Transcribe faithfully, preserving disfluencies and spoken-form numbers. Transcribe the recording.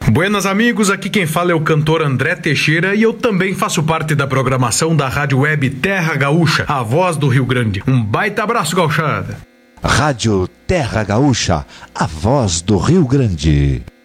Buenas amigos, aqui quem fala é o cantor André Teixeira e eu também faço parte da programação da Rádio Web Terra Gaúcha, a voz do Rio Grande. Um baita abraço, gauchada! Rádio Terra Gaúcha, a voz do Rio Grande.